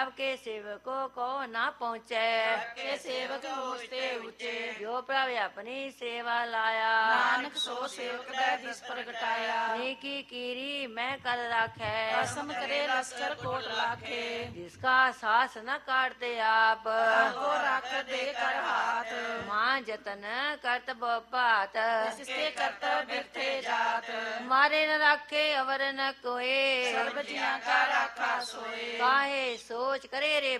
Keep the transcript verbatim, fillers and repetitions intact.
आपके सेवकों को ना पहुँचे। के सेवक होते ऊंचे जो प्रभु अपनी सेवा लाया नानक सो सेवक दा दिस प्रगटाया। नेकी कीरी मैं कर राखे कसम करे लश्कर कोट लाखे जिसका सास न काटते आप को रख दे कर हाथ मां जतन करत बात जिसके करता बिरथे जात मारे न राखे अवर न कोए सर्व जिया का राखा सोए काहे सोच करे रे